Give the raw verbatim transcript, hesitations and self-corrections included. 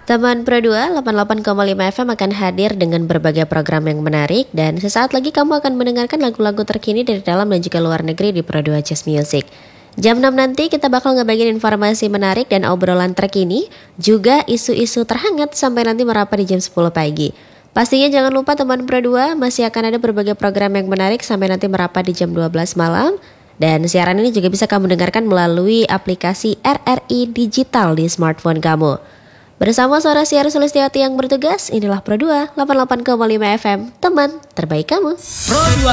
Teman Pro dua delapan puluh delapan koma lima F M akan hadir dengan berbagai program yang menarik dan sesaat lagi kamu akan mendengarkan lagu-lagu terkini dari dalam dan juga luar negeri di Pro dua Jazz Music. Jam enam nanti kita bakal ngebagiin informasi menarik dan obrolan terkini, juga isu-isu terhangat sampai nanti merapat di jam sepuluh pagi. Pastinya jangan lupa teman Pro dua masih akan ada berbagai program yang menarik sampai nanti merapat di jam dua belas malam. Dan siaran ini juga bisa kamu dengarkan melalui aplikasi R R I Digital di smartphone kamu. Bersama suara siar Sulistiawati yang bertugas, inilah Pro dua delapan puluh delapan koma lima F M, teman terbaik kamu. Pro dua